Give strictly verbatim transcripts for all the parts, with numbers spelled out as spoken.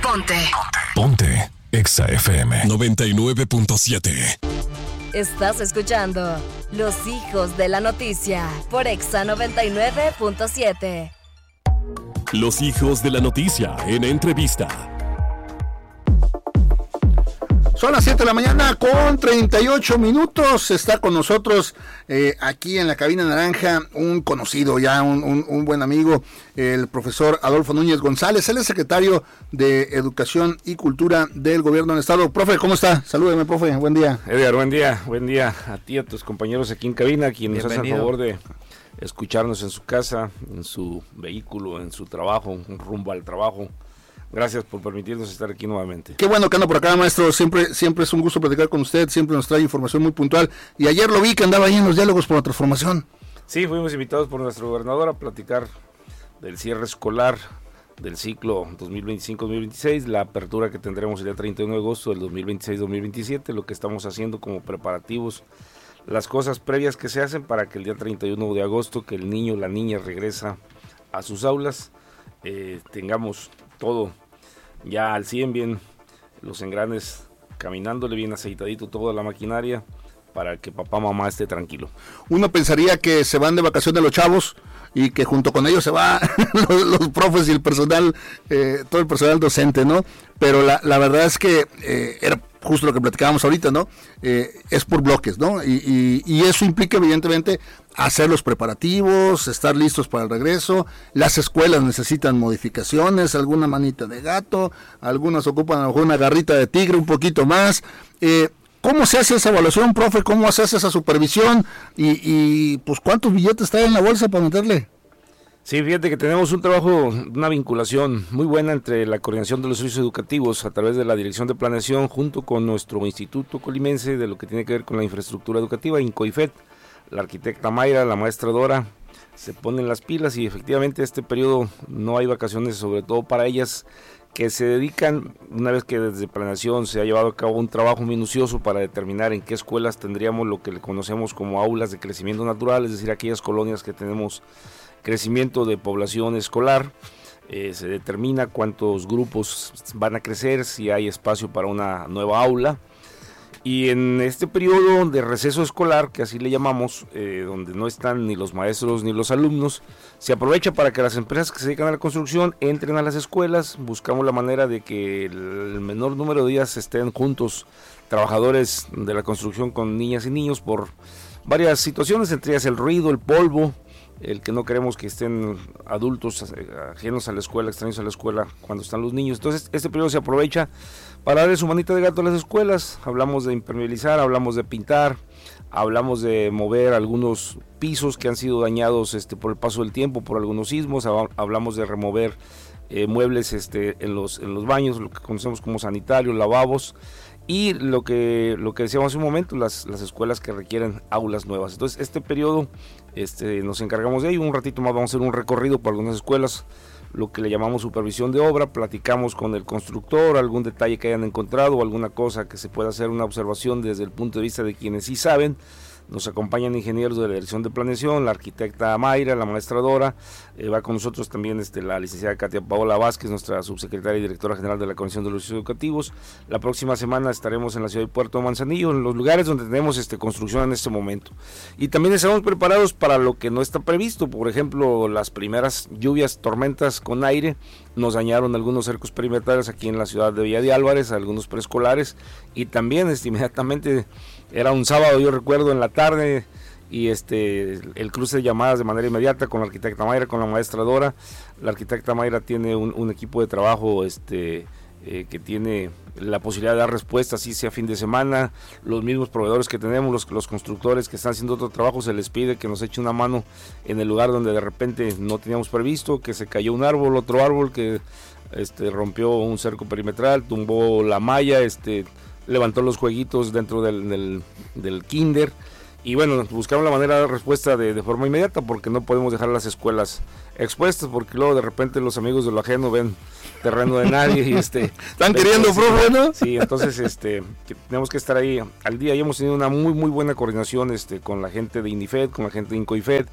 Ponte. Ponte. Exa F M noventa y nueve punto siete. Estás escuchando Los Hijos de la Noticia por Exa noventa y nueve punto siete. Los Hijos de la Noticia en entrevista. Son las siete de la mañana con treinta y ocho minutos. Está con nosotros eh, aquí en la cabina naranja un conocido ya, un, un, un buen amigo, el profesor Adolfo Núñez González. Él es secretario de Educación y Cultura del Gobierno del Estado. Profe, ¿cómo está? Salúdeme, profe. Buen día. Edgar, buen día. Buen día a ti, a tus compañeros aquí en cabina, quienes hacen el favor de escucharnos en su casa, en su vehículo, en su trabajo, rumbo al trabajo. Gracias por permitirnos estar aquí nuevamente. Qué bueno que anda por acá, maestro. Siempre siempre es un gusto platicar con usted. Siempre nos trae información muy puntual. Y ayer lo vi que andaba ahí en los diálogos por la transformación. Sí, fuimos invitados por nuestro gobernador a platicar del cierre escolar del ciclo dos mil veinticinco dos mil veintiséis, la apertura que tendremos el día treinta y uno de agosto del dos mil veintiséis dos mil veintisiete, lo que estamos haciendo como preparativos, las cosas previas que se hacen para que el día treinta y uno de agosto, que el niño o la niña regresa a sus aulas, eh, tengamos todo ya al cien, bien los engranes caminándole, bien aceitadito toda la maquinaria para que papá mamá esté tranquilo. Uno pensaría que se van de vacaciones los chavos y que junto con ellos se va los, los profes y el personal, eh, todo el personal docente, ¿no? Pero la, la verdad es que eh, era justo lo que platicábamos ahorita, ¿no? Eh, es por bloques, ¿no? Y, y, y eso implica evidentemente hacer los preparativos, estar listos para el regreso. Las escuelas necesitan modificaciones, alguna manita de gato, algunas ocupan a lo mejor una garrita de tigre, un poquito más. Eh, ¿Cómo se hace esa evaluación, profe? ¿Cómo se hace esa supervisión? Y, y pues ¿cuántos billetes está en la bolsa para meterle? Sí, fíjate que tenemos un trabajo, una vinculación muy buena entre la coordinación de los servicios educativos a través de la Dirección de Planeación junto con nuestro Instituto Colimense de lo que tiene que ver con la infraestructura educativa, INCOIFED, la arquitecta Mayra, la maestra Dora, se ponen las pilas y efectivamente este periodo no hay vacaciones, sobre todo para ellas que se dedican, una vez que desde Planeación se ha llevado a cabo un trabajo minucioso para determinar en qué escuelas tendríamos lo que le conocemos como aulas de crecimiento natural, es decir, aquellas colonias que tenemos crecimiento de población escolar, eh, se determina cuántos grupos van a crecer, si hay espacio para una nueva aula, y en este periodo de receso escolar, que así le llamamos, eh, donde no están ni los maestros ni los alumnos, se aprovecha para que las empresas que se dedican a la construcción entren a las escuelas. Buscamos la manera de que el menor número de días estén juntos trabajadores de la construcción con niñas y niños por varias situaciones, entre ellas el ruido, el polvo, el que no queremos que estén adultos ajenos a la escuela, extraños a la escuela cuando están los niños. Entonces este periodo se aprovecha para darle su manita de gato a las escuelas. Hablamos de impermeabilizar, hablamos de pintar, hablamos de mover algunos pisos que han sido dañados este, por el paso del tiempo, por algunos sismos, hablamos de remover eh, muebles este, en, los, en los baños, lo que conocemos como sanitarios, lavabos, y lo que lo que decíamos hace un momento, las, las escuelas que requieren aulas nuevas. Entonces este periodo este, nos encargamos de ello. Un ratito más vamos a hacer un recorrido por algunas escuelas, lo que le llamamos supervisión de obra, platicamos con el constructor, algún detalle que hayan encontrado o alguna cosa que se pueda hacer una observación desde el punto de vista de quienes sí saben. Nos acompañan ingenieros de la Dirección de Planeación, la arquitecta Mayra, la maestra Dora, eh, va con nosotros también este, la licenciada Katia Paola Vázquez, nuestra subsecretaria y directora general de la Coordinación de los Servicios Educativos. La próxima semana estaremos en la ciudad de Puerto Manzanillo, en los lugares donde tenemos este, construcción en este momento. Y también estamos preparados para lo que no está previsto, por ejemplo, las primeras lluvias, tormentas con aire, nos dañaron algunos cercos perimetrales aquí en la ciudad de Villa de Álvarez, algunos preescolares, y también este, inmediatamente... Era un sábado, yo recuerdo, en la tarde, y este el cruce de llamadas de manera inmediata con la arquitecta Mayra, con la maestra Dora. La arquitecta Mayra tiene un, un equipo de trabajo este eh, que tiene la posibilidad de dar respuestas, así sea fin de semana. Los mismos proveedores que tenemos, los, los constructores que están haciendo otro trabajo, se les pide que nos eche una mano en el lugar donde de repente no teníamos previsto, que se cayó un árbol, otro árbol que este rompió un cerco perimetral, tumbó la malla, este... levantó los jueguitos dentro del, del, del kinder, y bueno, buscaron la manera de dar respuesta de, de forma inmediata, porque no podemos dejar las escuelas expuestas, porque luego de repente los amigos de lo ajeno ven terreno de nadie y este están queriendo, profe, ¿no? Sí, entonces este que tenemos que estar ahí al día, y hemos tenido una muy muy buena coordinación este con la gente de INIFED, con la gente de INCOIFED,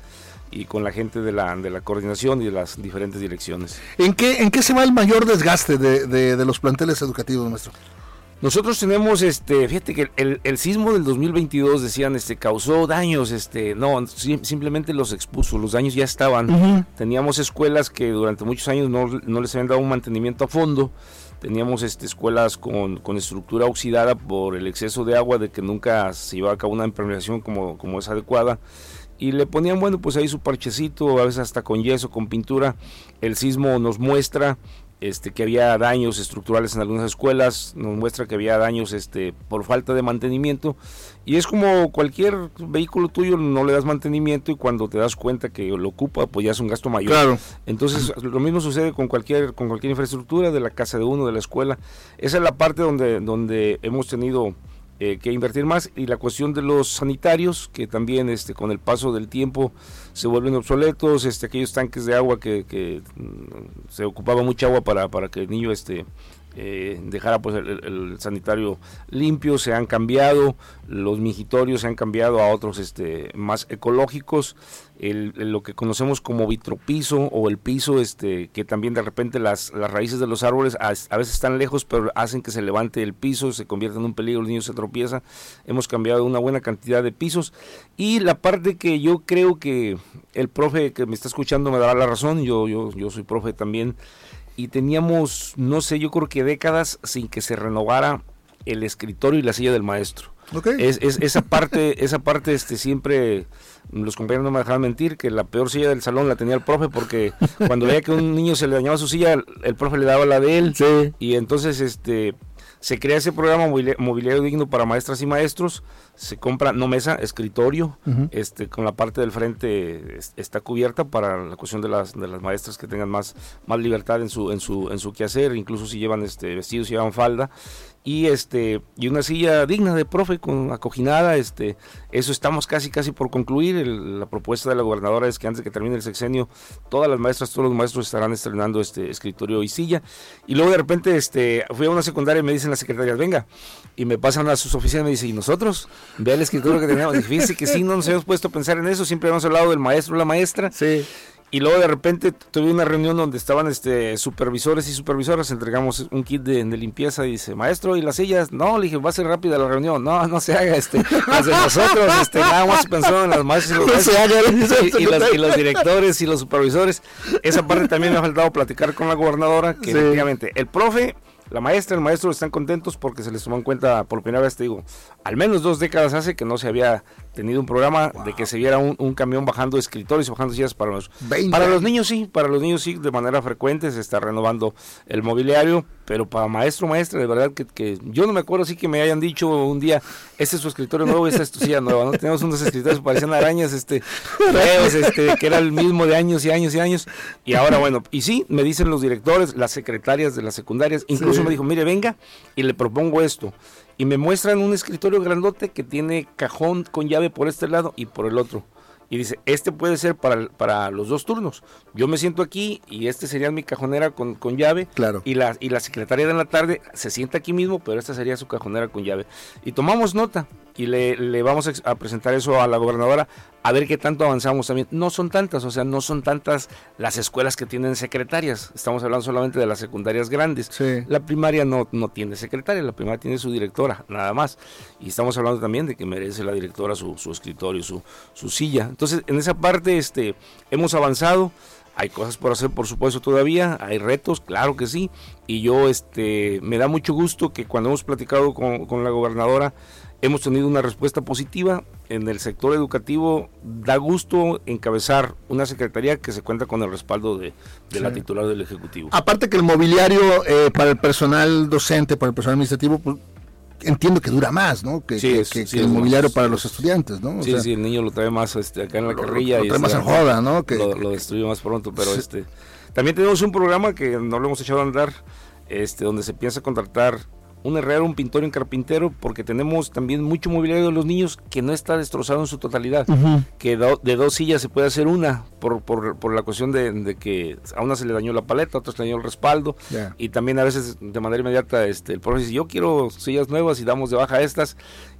y con la gente de la, de la coordinación y de las diferentes direcciones. ¿En qué, en qué se va el mayor desgaste de, de, de los planteles educativos, maestro? Nosotros tenemos, este, fíjate que el, el sismo del dos mil veintidós, decían, este, causó daños, este, no, sim, simplemente los expuso, los daños ya estaban. Uh-huh. Teníamos escuelas que durante muchos años no, no les habían dado un mantenimiento a fondo. Teníamos este, escuelas con, con estructura oxidada por el exceso de agua, de que nunca se llevaba a cabo una impermeabilización como, como es adecuada. Y le ponían, bueno, pues ahí su parchecito, a veces hasta con yeso, con pintura. El sismo nos muestra este, que había daños estructurales en algunas escuelas, nos muestra que había daños este, por falta de mantenimiento. Y es como cualquier vehículo tuyo, no le das mantenimiento y cuando te das cuenta que lo ocupa, pues ya es un gasto mayor. Claro. Entonces, lo mismo sucede con cualquier con cualquier infraestructura, de la casa de uno, de la escuela. Esa es la parte donde, donde hemos tenido Eh, que invertir más, y la cuestión de los sanitarios, que también este con el paso del tiempo se vuelven obsoletos, este aquellos tanques de agua que, que mm, se ocupaba mucha agua para, para que el niño este eh, dejara pues el, el sanitario limpio, se han cambiado, los mijitorios se han cambiado a otros este más ecológicos, el, el, lo que conocemos como vitropiso o el piso, este que también de repente las, las raíces de los árboles a, a veces están lejos, pero hacen que se levante el piso, se convierte en un peligro, el niño se tropieza. Hemos cambiado una buena cantidad de pisos, y la parte que yo creo que el profe que me está escuchando me dará la razón, yo, yo, yo soy profe también, y teníamos, no sé, yo creo que décadas sin que se renovara el escritorio y la silla del maestro. Okay. Es, es esa parte, esa parte este siempre los compañeros no me dejaban mentir, que la peor silla del salón la tenía el profe, porque cuando veía que a un niño se le dañaba su silla, el, el profe le daba la de él. Sí. Y entonces este se crea ese programa mobiliario, mobiliario digno para maestras y maestros, se compra no mesa, escritorio, uh-huh. este con la parte del frente es, está cubierta para la cuestión de las de las maestras que tengan más más libertad en su en su en su quehacer, incluso si llevan este vestidos, si llevan falda, y este y una silla digna de profe con acoginada, este eso estamos casi casi por concluir. El, la propuesta de la gobernadora es que antes de que termine el sexenio todas las maestras, todos los maestros estarán estrenando este escritorio y silla. Y luego de repente este fui a una secundaria y me dicen las secretarias, venga, y me pasan a sus oficinas y me dicen, ¿y nosotros? Ve el escritorio que teníamos. Y fíjense que sí, no nos habíamos puesto a pensar en eso, siempre hemos hablado del maestro o la maestra. Sí. Y luego de repente tuve una reunión donde estaban este supervisores y supervisoras, entregamos un kit de, de limpieza y dice, maestro, ¿y las sillas? No, le dije, va a ser rápida la reunión. No, no se haga, este, las de nosotros, este, nada más pensó en las maestras y los, no se haga, y, y, los, y los directores y los supervisores. Esa parte también me ha faltado platicar con la gobernadora, que sí. Efectivamente, el profe, la maestra, el maestro están contentos porque se les tomó en cuenta por primera vez, te digo, al menos dos décadas hace que no se había tenido un programa wow. de que se viera un, un camión bajando escritorios y bajando sillas para los para los niños sí, para los niños sí, de manera frecuente se está renovando el mobiliario, pero para maestro, maestra, de verdad que, que yo no me acuerdo sí que me hayan dicho un día, este es su escritorio nuevo, esta es tu silla nueva, ¿no? Tenemos unos escritorios que parecían arañas, este, feos, este, que era el mismo de años y años y años, y ahora bueno, y sí, me dicen los directores, las secretarias de las secundarias, incluso sí. Me dijo, mire, venga, y le propongo esto. Y me muestran un escritorio grandote que tiene cajón con llave por este lado y por el otro. Y dice, este puede ser para, para los dos turnos. Yo me siento aquí y este sería mi cajonera con, con llave. Claro. Y la, y la secretaria de la tarde se sienta aquí mismo, pero esta sería su cajonera con llave. Y tomamos nota y le, le vamos a, a presentar eso a la gobernadora, a ver qué tanto avanzamos también. No son tantas, o sea, no son tantas las escuelas que tienen secretarias. Estamos hablando solamente de las secundarias grandes. Sí. La primaria no, no tiene secretaria, la primaria tiene su directora, nada más. Y estamos hablando también de que merece la directora su, su escritorio, su, su silla. Entonces, en esa parte este, hemos avanzado. Hay cosas por hacer, por supuesto, todavía. Hay retos, claro que sí. Y yo, este, me da mucho gusto que cuando hemos platicado con, con la gobernadora, hemos tenido una respuesta positiva. En el sector educativo da gusto encabezar una secretaría que se cuenta con el respaldo de, de sí. la titular del Ejecutivo. Aparte que el mobiliario eh, para el personal docente, para el personal administrativo, pues, entiendo que dura más, ¿no? Que, sí, que, es, que, sí, que el mobiliario más, para los estudiantes, ¿no? O sí, sea, sí, el niño lo trae más este, acá en la lo, carrilla. Lo, lo y trae más en joda, ¿no? Que, lo, lo destruye más pronto, pero sí. este también tenemos un programa que no lo hemos echado a andar, este, donde se piensa contratar un herrero, un pintor y un carpintero, porque tenemos también mucho mobiliario de los niños que no está destrozado en su totalidad, uh-huh. que do, de dos sillas se puede hacer una, por, por, por la cuestión de, de que a una se le dañó la paleta, a otra se le dañó el respaldo, yeah. y también a veces de manera inmediata este, el profesor dice, yo quiero sillas nuevas y damos de baja estas,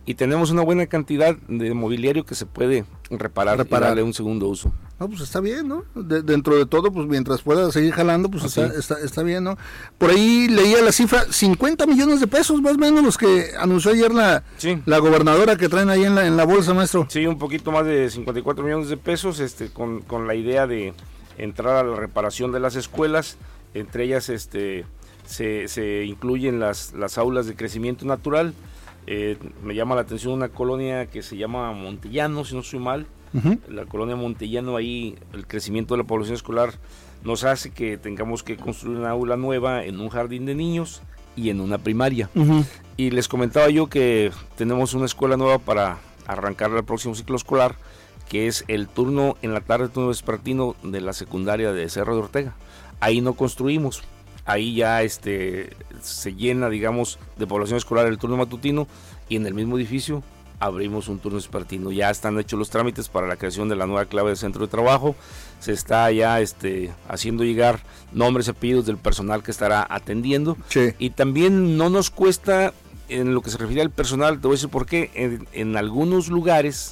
y tenemos una buena cantidad de mobiliario que se puede reparar, reparar. y darle un segundo uso. No, pues está bien, ¿no? De, dentro de todo, pues mientras pueda seguir jalando, pues está, está, está bien, ¿no? Por ahí leía la cifra, cincuenta millones de pesos, más o menos los que anunció ayer la, sí. la gobernadora que traen ahí en la, en la bolsa, maestro. Sí, un poquito más de cincuenta y cuatro millones de pesos, este, con, con la idea de entrar a la reparación de las escuelas, entre ellas este, se, se incluyen las, las aulas de crecimiento natural. Eh, me llama la atención una colonia que se llama Montellano, si no estoy mal. Uh-huh. La colonia Montellano, ahí el crecimiento de la población escolar nos hace que tengamos que construir una aula nueva en un jardín de niños y en una primaria. Uh-huh. Y les comentaba yo que tenemos una escuela nueva para arrancar el próximo ciclo escolar, que es el turno en la tarde, turno vespertino de la secundaria de Cerro de Ortega. Ahí no construimos, ahí ya este se llena, digamos, de población escolar el turno matutino, y en el mismo edificio abrimos un turno vespertino. Ya están hechos los trámites para la creación de la nueva clave de centro de trabajo, se está ya este, haciendo llegar nombres y apellidos del personal que estará atendiendo, sí. Y también no nos cuesta, en lo que se refiere al personal, te voy a decir por qué, en, en algunos lugares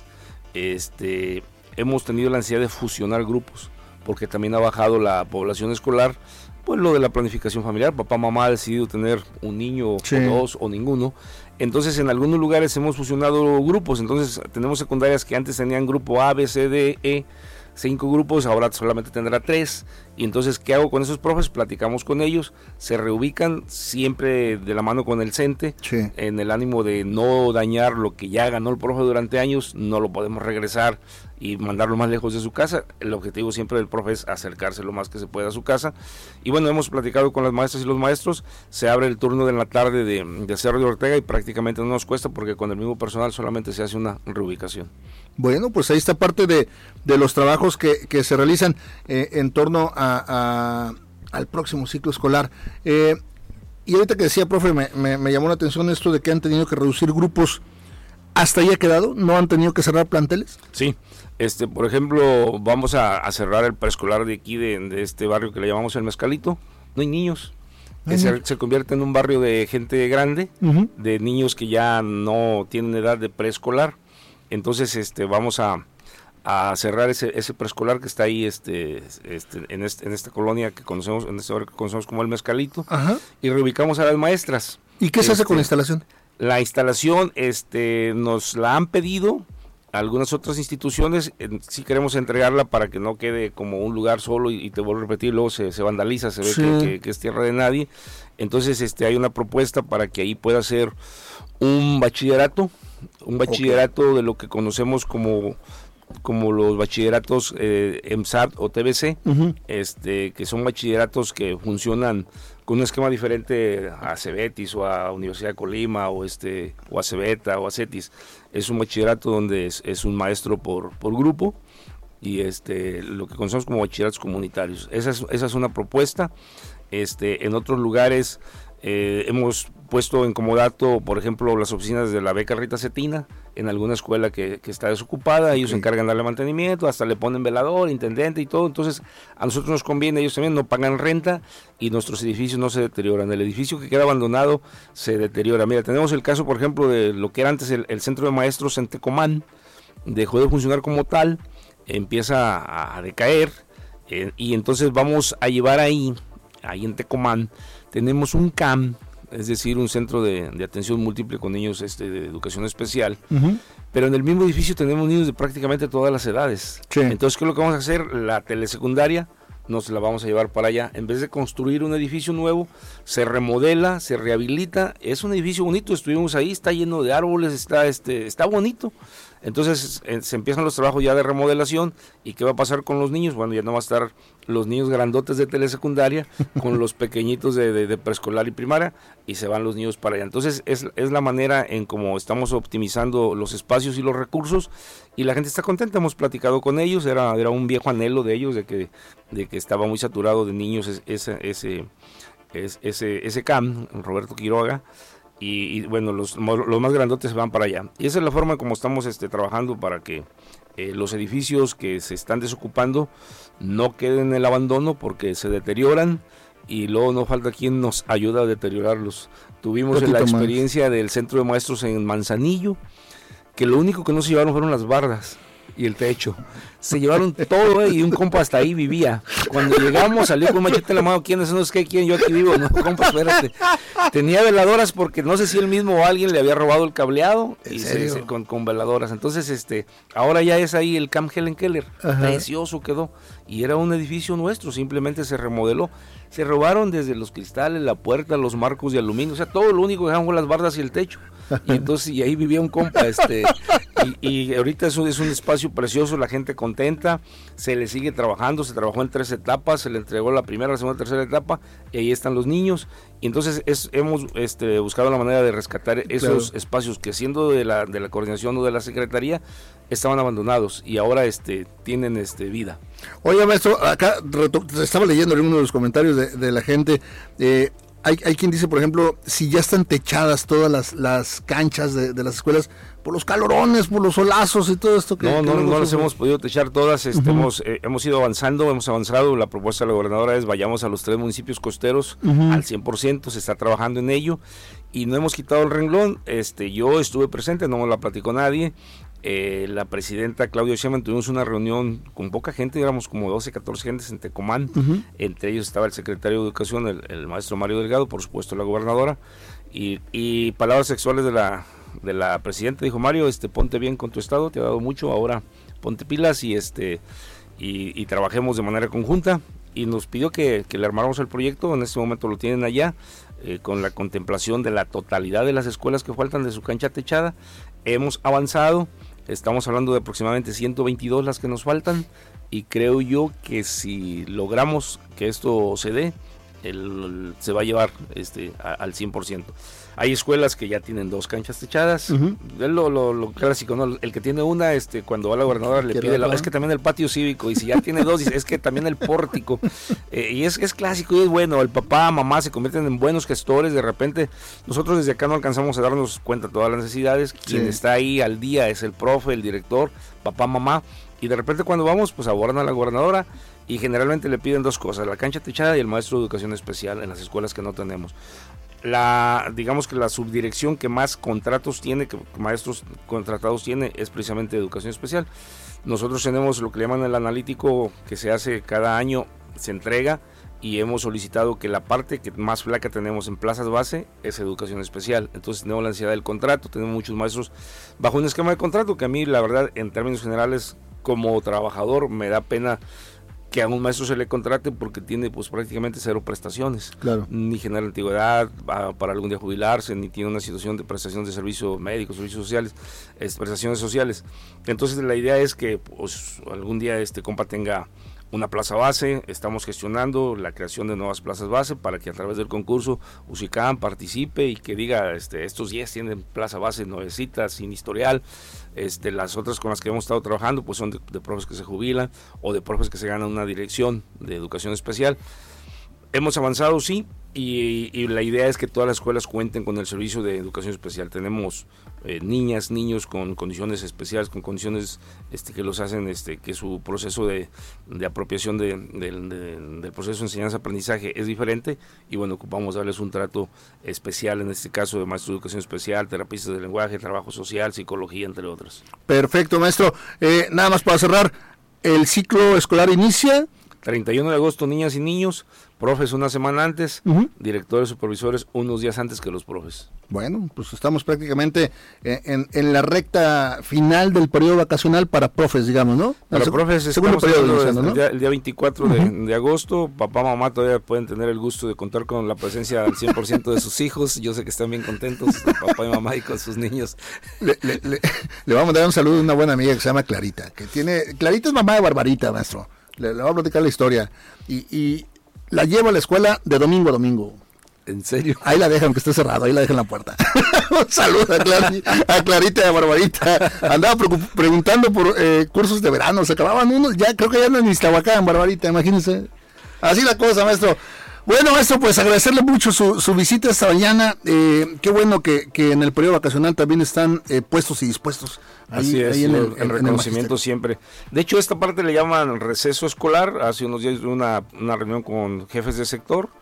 este, hemos tenido la necesidad de fusionar grupos, porque también ha bajado la población escolar, pues lo de la planificación familiar, papá, mamá ha decidido tener un niño, sí. o dos, o ninguno. Entonces en algunos lugares hemos fusionado grupos, entonces tenemos secundarias que antes tenían grupo A, B, C, D, E, cinco grupos, ahora solamente tendrá tres. Y entonces, ¿qué hago con esos profes? Platicamos con ellos, se reubican siempre de la mano con el CENTE, sí. en el ánimo de no dañar lo que ya ganó el profe durante años, no lo podemos regresar y mandarlo más lejos de su casa. El objetivo siempre del profe es acercarse lo más que se pueda a su casa. Y bueno, hemos platicado con las maestras y los maestros, se abre el turno de la tarde de, de Cerro de Ortega y prácticamente no nos cuesta porque con el mismo personal solamente se hace una reubicación. Bueno, pues ahí está parte de, de los trabajos que, que se realizan eh, en torno a, a, al próximo ciclo escolar. Eh, y ahorita que decía, profe, me, me, me llamó la atención esto de que han tenido que reducir grupos. ¿Hasta ahí ha quedado? ¿No han tenido que cerrar planteles? Sí, este, por ejemplo, vamos a, a cerrar el preescolar de aquí, de, de este barrio que le llamamos El Mezcalito. No hay niños. Uh-huh. Se, se convierte en un barrio de gente grande, uh-huh. de niños que ya no tienen edad de preescolar. Entonces este vamos a, a cerrar ese, ese preescolar que está ahí este, este, en, este, en esta colonia que conocemos, en este barrio que conocemos como El Mezcalito. Ajá. Y reubicamos a las maestras. ¿Y qué se este, hace con la instalación? La instalación este, nos la han pedido algunas otras instituciones, eh, sí queremos entregarla para que no quede como un lugar solo y, y te vuelvo a repetir, luego se, se vandaliza, se ve sí. que, que, que es tierra de nadie. Entonces este hay una propuesta para que ahí pueda ser un bachillerato, un bachillerato okay. de lo que conocemos como como los bachilleratos eh, EMSAT o T B C, uh-huh. este que son bachilleratos que funcionan con un esquema diferente a Cebetis o a Universidad de Colima o este o a Cebeta o a CETIS. Es un bachillerato donde es, es un maestro por, por grupo y este lo que conocemos como bachilleratos comunitarios. Esa es, esa es una propuesta. Este en otros lugares eh, hemos puesto en comodato, por ejemplo, las oficinas de la beca Rita Cetina en alguna escuela que, que está desocupada, ellos okay. se encargan de darle mantenimiento, hasta le ponen velador, intendente y todo, entonces a nosotros nos conviene, ellos también no pagan renta y nuestros edificios no se deterioran, el edificio que queda abandonado se deteriora. Mira, tenemos el caso, por ejemplo, de lo que era antes el, el centro de maestros en Tecomán, dejó de funcionar como tal, empieza a, a decaer eh, y entonces vamos a llevar ahí, ahí en Tecomán, tenemos un C A M, es decir, un centro de, de atención múltiple con niños este, de educación especial, uh-huh. pero en el mismo edificio tenemos niños de prácticamente todas las edades. Sí. Entonces, ¿qué es lo que vamos a hacer? La telesecundaria nos la vamos a llevar para allá. En vez de construir un edificio nuevo, se remodela, se rehabilita. Es un edificio bonito, estuvimos ahí, está lleno de árboles, está, este, está bonito. Entonces eh, se empiezan los trabajos ya de remodelación. ¿Y qué va a pasar con los niños? Bueno, ya no va a estar los niños grandotes de telesecundaria con los pequeñitos de, de, de preescolar y primaria y se van los niños para allá. Entonces es, es la manera en cómo estamos optimizando los espacios y los recursos y la gente está contenta. Hemos platicado con ellos, era, era un viejo anhelo de ellos de que, de que estaba muy saturado de niños ese, ese, ese, ese, ese C A M, Roberto Quiroga. Y, y bueno, los, los más grandotes se van para allá. Y esa es la forma como estamos este, trabajando para que eh, los edificios que se están desocupando no queden en el abandono porque se deterioran y luego no falta quien nos ayuda a deteriorarlos. Tuvimos la experiencia más. del centro de maestros en Manzanillo, que lo único que no se llevaron fueron las bardas y el techo. Se llevaron todo, eh, y un compa hasta ahí vivía. Cuando llegamos salió con un machete en la mano. ¿Quién es? No es que quién, yo aquí vivo. No, compa, espérate. Tenía veladoras porque no sé si él mismo o alguien le había robado el cableado y se, se, con, con veladoras. Entonces, este, ahora ya es ahí el Camp Helen Keller. Ajá. Precioso quedó. Y era un edificio nuestro, simplemente se remodeló. Se robaron desde los cristales, la puerta, los marcos de aluminio, o sea, todo lo único que dejaron fue las bardas y el techo. Y entonces, y ahí vivía un compa, este, y, y ahorita es un, es un espacio precioso, la gente contenta, se le sigue trabajando, se trabajó en tres etapas, se le entregó la primera, la segunda, la tercera etapa, y ahí están los niños. Y entonces es, hemos este, buscado la manera de rescatar esos claro. espacios que, siendo de la, de la coordinación o de la secretaría, estaban abandonados y ahora este tienen este vida. Oye, maestro, acá estaba leyendo en uno de los comentarios de, de la gente, eh, hay, hay quien dice, por ejemplo, si ya están techadas todas las, las canchas de, de las escuelas por los calorones, por los solazos y todo esto. Que, no, que no, no las hemos podido techar todas, este, uh-huh. hemos, eh, hemos ido avanzando, hemos avanzado, la propuesta de la gobernadora es vayamos a los tres municipios costeros uh-huh. al cien por ciento, se está trabajando en ello y no hemos quitado el renglón. Este, yo estuve presente, no me la platicó nadie. Eh, la presidenta Claudia Sheinbaum, tuvimos una reunión con poca gente, éramos como doce, catorce gentes en Tecomán, uh-huh. entre ellos estaba el secretario de Educación, el, el maestro Mario Delgado, por supuesto la gobernadora, y, y palabras sexuales de la de la presidenta, dijo: Mario, este ponte bien con tu estado, te ha dado mucho, ahora ponte pilas y este y, y trabajemos de manera conjunta, y nos pidió que, que le armáramos el proyecto. En este momento lo tienen allá, eh, con la contemplación de la totalidad de las escuelas que faltan de su cancha techada. Hemos avanzado. Estamos hablando de aproximadamente ciento veintidós las que nos faltan, y creo yo que si logramos que esto se dé, el, el, se va a llevar este a, al cien por ciento. Hay escuelas que ya tienen dos canchas techadas, uh-huh. es lo, lo, lo clásico, ¿no? El que tiene una, este, cuando va la gobernadora le pide, la, es que también el patio cívico, y si ya tiene dos, dice, es que también el pórtico, eh, y es, es clásico y es bueno, el papá, mamá se convierten en buenos gestores. De repente, nosotros desde acá no alcanzamos a darnos cuenta de todas las necesidades, quien sí. está ahí al día es el profe, el director, papá, mamá, y de repente cuando vamos, pues abordan a la gobernadora, y generalmente le piden dos cosas: la cancha techada y el maestro de educación especial en las escuelas que no tenemos. La, digamos que la subdirección que más contratos tiene, que maestros contratados tiene, es precisamente educación especial. Nosotros tenemos lo que le llaman el analítico, que se hace cada año, se entrega, y hemos solicitado que la parte que más flaca tenemos en plazas base es educación especial. Entonces tenemos la necesidad del contrato, tenemos muchos maestros bajo un esquema de contrato que a mí, la verdad, en términos generales, como trabajador, me da pena que a un maestro se le contrate porque tiene pues prácticamente cero prestaciones, claro. ni genera antigüedad para algún día jubilarse, ni tiene una situación de prestación de servicios médicos, servicios sociales, es, prestaciones sociales. Entonces la idea es que pues algún día este compa tenga una plaza base. Estamos gestionando la creación de nuevas plazas base para que a través del concurso UCICAM participe y que diga, este, estos diez tienen plaza base nuevecitas, sin historial. Este, las otras con las que hemos estado trabajando pues son de, de profes que se jubilan o de profes que se ganan una dirección de educación especial. Hemos avanzado, sí, y, y la idea es que todas las escuelas cuenten con el servicio de educación especial. Tenemos eh, niñas, niños con condiciones especiales, con condiciones este, que los hacen, este, que su proceso de, de apropiación de, de, de, del proceso de enseñanza-aprendizaje es diferente, y bueno, ocupamos darles un trato especial, en este caso de maestro de educación especial, terapistas de lenguaje, trabajo social, psicología, entre otras. Perfecto, maestro. Eh, nada más para cerrar, el ciclo escolar inicia treinta y uno de agosto, niñas y niños, profes una semana antes, uh-huh. directores, supervisores unos días antes que los profes. Bueno, pues estamos prácticamente en, en la recta final del periodo vacacional para profes, digamos, ¿no? Para profes estamos periodo, ¿no? el, día, el día veinticuatro uh-huh. de, de agosto, papá, mamá todavía pueden tener el gusto de contar con la presencia al cien por ciento de sus hijos. Yo sé que están bien contentos, papá y mamá, y con sus niños. Le, le, le, le vamos a dar un saludo a una buena amiga que se llama Clarita, que tiene, Clarita es mamá de Barbarita, maestro. Le, le voy a platicar la historia. Y, y la llevo a la escuela de domingo a domingo. ¿En serio? Ahí la dejan, aunque esté cerrado, ahí la dejan en la puerta. Un saludo a, Clar, a Clarita y a Barbarita. Andaba preocup, preguntando por eh, cursos de verano, se acababan unos, ya creo que ya no en Iztahuacán, Barbarita, imagínense. Así la cosa, maestro. Bueno, maestro, pues agradecerle mucho su, su visita esta mañana. Eh, qué bueno que, que en el periodo vacacional también están eh, puestos y dispuestos. Ahí, Así es, ahí en el, el, el reconocimiento el siempre. De hecho, esta parte le llaman receso escolar. Hace unos días una, una reunión con jefes de sector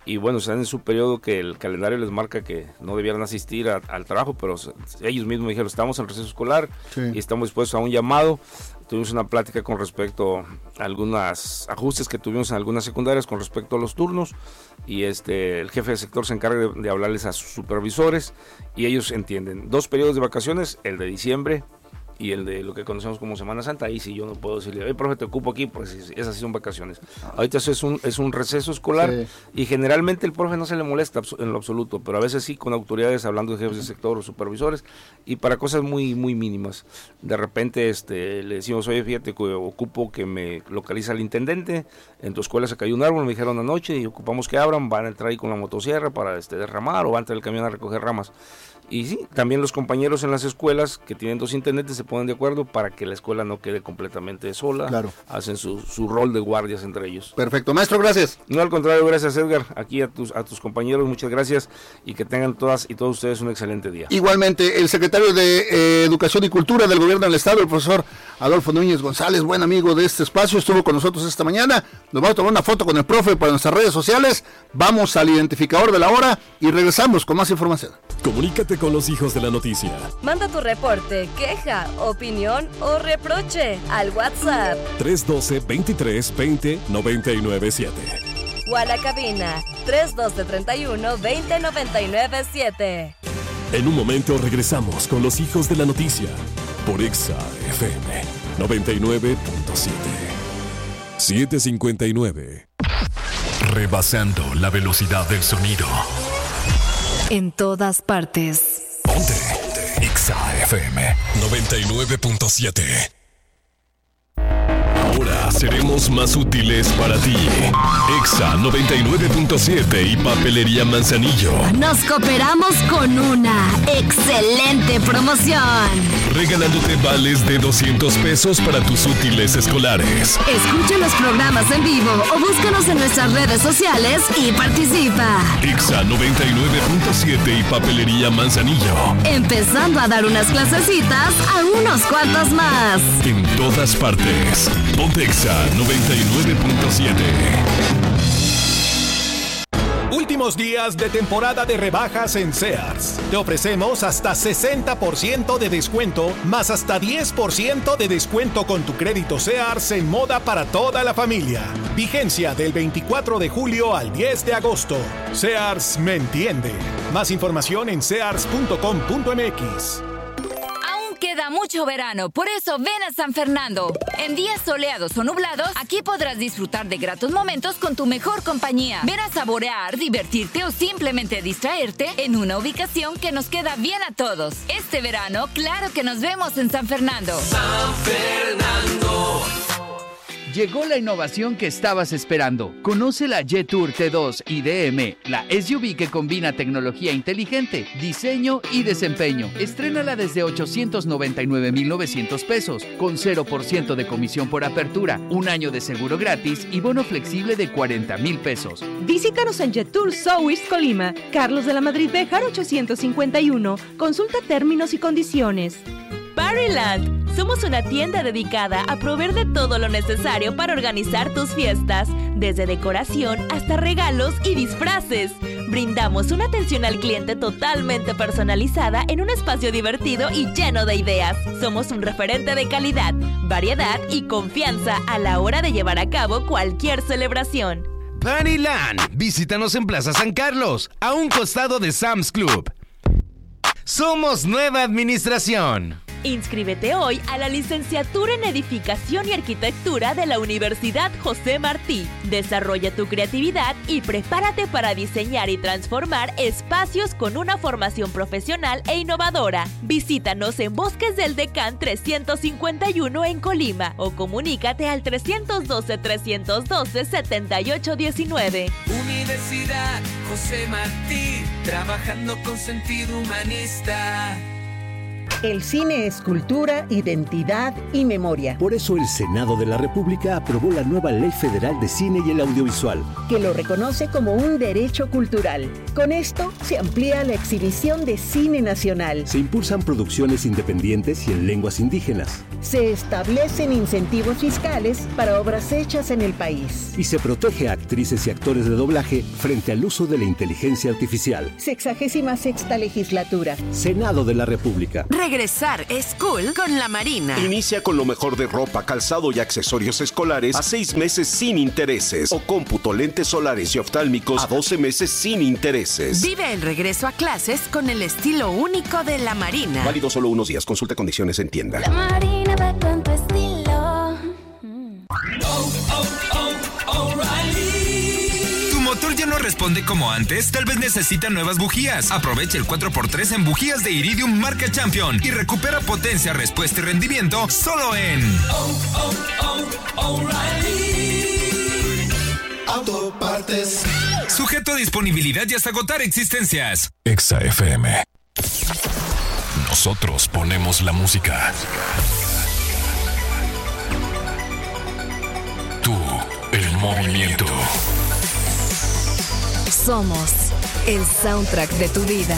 y bueno, están en su periodo que el calendario les marca que no debieran asistir a, al trabajo, pero ellos mismos dijeron, estamos en receso escolar sí. y estamos dispuestos a un llamado. Tuvimos una plática con respecto a algunos ajustes que tuvimos en algunas secundarias con respecto a los turnos, y este el jefe de sector se encarga de, de hablarles a sus supervisores, y ellos entienden. Dos periodos de vacaciones, el de diciembre y el de lo que conocemos como Semana Santa. Ahí sí yo no puedo decirle, oye, profe, te ocupo aquí, pues esas sí son vacaciones. Ahorita eso es un, es un receso escolar, sí. y generalmente el profe no se le molesta en lo absoluto, pero a veces sí con autoridades, hablando de jefes de sector o supervisores, y para cosas muy muy mínimas. De repente este le decimos, oye, fíjate que ocupo que me localiza el intendente, en tu escuela se cayó un árbol, me dijeron anoche, y ocupamos que abran, van a entrar ahí con la motosierra para este derramar, o va a entrar el camión a recoger ramas. Y sí, también los compañeros en las escuelas que tienen dos intendentes se ponen de acuerdo para que la escuela no quede completamente sola. Claro. Hacen su, su rol de guardias entre ellos. Perfecto, maestro, gracias. No, al contrario, gracias, Edgar. Aquí a tus a tus compañeros, muchas gracias, y que tengan todas y todos ustedes un excelente día. Igualmente, el secretario de eh, Educación y Cultura del Gobierno del Estado, el profesor Adolfo Núñez González, buen amigo de este espacio, estuvo con nosotros esta mañana. Nos vamos a tomar una foto con el profe para nuestras redes sociales. Vamos al identificador de la hora y regresamos con más información. Comunícate con los hijos de la noticia. Manda tu reporte, queja, opinión o reproche al WhatsApp tres uno dos, veintitrés, veinte, noventa y nueve siete. O a la cabina tres uno dos, treinta y uno, veinte, noventa y nueve siete. En un momento regresamos con los hijos de la noticia por Exa F M noventa y nueve punto siete. siete cincuenta y nueve. Rebasando la velocidad del sonido. En todas partes. Ponte. Ponte. Exa F M noventa y nueve punto siete. Ahora seremos más útiles para ti. Exa noventa y nueve punto siete y Papelería Manzanillo. Nos cooperamos con una excelente promoción. Regalándote vales de doscientos pesos para tus útiles escolares. Escucha los programas en vivo o búscanos en nuestras redes sociales y participa. Exa noventa y nueve punto siete y Papelería Manzanillo. Empezando a dar unas clasecitas a unos cuantos más. En todas partes. Ponte Exa noventa y nueve punto siete. Últimos días de temporada de rebajas en Sears. Te ofrecemos hasta sesenta por ciento de descuento, más hasta diez por ciento de descuento con tu crédito Sears en moda para toda la familia. Vigencia del veinticuatro de julio al diez de agosto. Sears me entiende. Más información en sears punto com punto m x. Queda mucho verano, por eso ven a San Fernando. En días soleados o nublados, aquí podrás disfrutar de gratos momentos con tu mejor compañía. Ven a saborear, divertirte o simplemente distraerte en una ubicación que nos queda bien a todos. Este verano, claro que nos vemos en San Fernando. San Fernando. Llegó la innovación que estabas esperando. Conoce la Jetour T dos I D M, la S U V que combina tecnología inteligente, diseño y desempeño. Estrénala desde ochocientos noventa y nueve mil novecientos pesos, con cero por ciento de comisión por apertura, un año de seguro gratis y bono flexible de cuarenta mil pesos. Visítanos en Jetour South Colima, Carlos de la Madrid Béjar ochocientos cincuenta y uno. Consulta términos y condiciones. Partyland. Somos una tienda dedicada a proveer de todo lo necesario para organizar tus fiestas, desde decoración hasta regalos y disfraces. Brindamos una atención al cliente totalmente personalizada en un espacio divertido y lleno de ideas. Somos un referente de calidad, variedad y confianza a la hora de llevar a cabo cualquier celebración. Partyland. Visítanos en Plaza San Carlos, a un costado de Sam's Club. Somos nueva administración. Inscríbete hoy a la licenciatura en Edificación y Arquitectura de la Universidad José Martí. Desarrolla tu creatividad y prepárate para diseñar y transformar espacios con una formación profesional e innovadora. Visítanos en Bosques del Decán trescientos cincuenta y uno en Colima o comunícate al trescientos doce, trescientos doce, setenta y ocho diecinueve. Universidad José Martí, trabajando con sentido humanista. El cine es cultura, identidad y memoria. Por eso el Senado de la República aprobó la nueva Ley Federal de Cine y el Audiovisual, que lo reconoce como un derecho cultural. Con esto se amplía la exhibición de cine nacional. Se impulsan producciones independientes y en lenguas indígenas. Se establecen incentivos fiscales para obras hechas en el país. Y se protege a actrices y actores de doblaje frente al uso de la inteligencia artificial. Sexagésima sexta legislatura. Senado de la República. Regresar es cool con la Marina. Inicia con lo mejor de ropa, calzado y accesorios escolares a seis meses sin intereses. O cómputo, lentes solares y oftálmicos a doce meses sin intereses. Vive el regreso a clases con el estilo único de la Marina. Válido solo unos días. Consulta condiciones en tienda. La Marina va con tu estilo. Oh, oh, oh, O'Reilly. ¿Tu motor ya no responde como antes? Tal vez necesita nuevas bujías. Aprovecha el cuatro por tres en bujías de Iridium marca Champion y recupera potencia, respuesta y rendimiento solo en oh, oh, oh, O'Reilly Autopartes. Sujeto a disponibilidad y hasta agotar existencias. Exa F M. Nosotros ponemos la música. Tú, el movimiento. Somos el soundtrack de tu vida.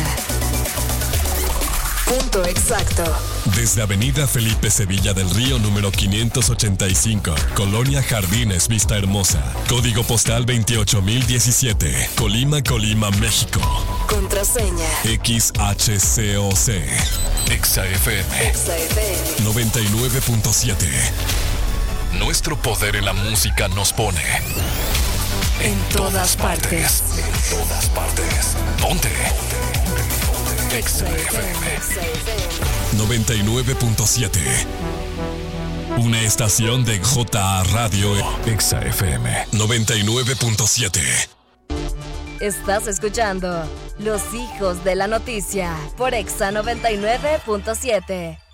Punto exacto. Desde Avenida Felipe Sevilla del Río número quinientos ochenta y cinco, Colonia Jardines, Vista Hermosa. Código postal veintiocho mil diecisiete, Colima, Colima, México. Contraseña X H C O C. Exa F M. Exa F M. noventa y nueve punto siete. Nuestro poder en la música nos pone en todas partes. En todas partes. Ponte. Exa F M. noventa y nueve punto siete. Una estación de J A Radio. Exa F M. noventa y nueve punto siete. Estás escuchando Los Hijos de la Noticia por Exa noventa y nueve punto siete.